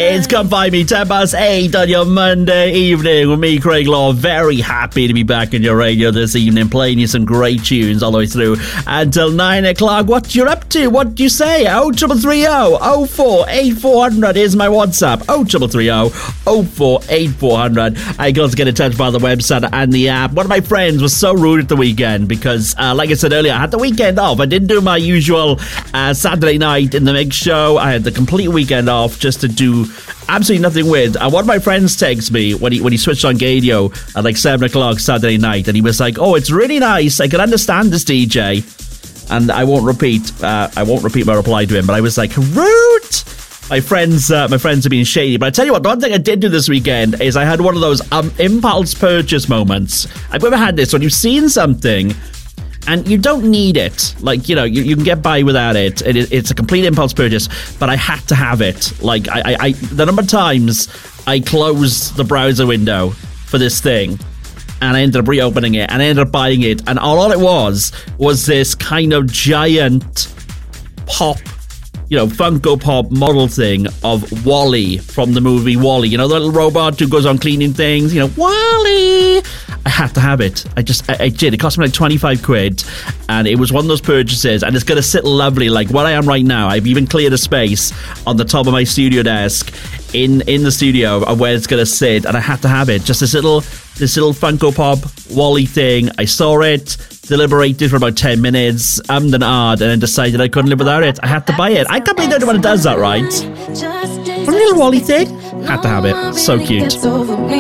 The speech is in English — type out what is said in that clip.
It's Come Find Me, 8:10 on your Monday evening with me, Craig Law. Very happy to be back in your radio this evening, playing you some great tunes all the way through until 9 o'clock. What you up to? What do you say? 0330 04 8400 is my WhatsApp. 0330 04 8400. I can also get in touch via the website and the app. One of my friends was so rude at the weekend because, like I said earlier, I had the weekend off. I didn't do my usual Saturday night in the mix show. I had the complete weekend off just to do absolutely nothing with. And one of my friends texted me when he switched on Gadio at like 7 o'clock Saturday night, and he was like, "Oh, it's really nice. I can understand this DJ." And I won't repeat my reply to him, but I was like, rude. My friends are being shady. But I tell you what, the one thing I did do this weekend is I had one of those impulse purchase moments. I've ever had this when you've seen something and you don't need it. Like, you know, you can get by without it. It's a complete impulse purchase, but I had to have it. Like, I the number of times I closed the browser window for this thing, and I ended up reopening it, and I ended up buying it, and all it was this kind of giant pop, you know, Funko Pop model thing of Wall-E from the movie Wall-E. You know, the little robot who goes on cleaning things, you know, Wall-E. I had to have it. I did. It cost me like 25 quid, and it was one of those purchases, and it's going to sit lovely like where I am right now. I've even cleared a space on the top of my studio desk in the studio of where it's going to sit, and I had to have it. Just this little Funko Pop Wall-E thing. I saw it, deliberated for about 10 minutes, and then decided I couldn't live without it. I had to buy it. I can't believe anyone does that, right? From a little Wall-E thing. Had to have it. So cute.